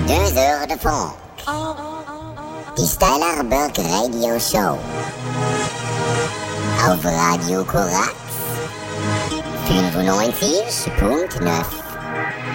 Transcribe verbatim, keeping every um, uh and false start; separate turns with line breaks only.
Deux heures de funk. Die Steilerberg Radio Show. Auf Radio Korax fünfundneunzig Punkt neun.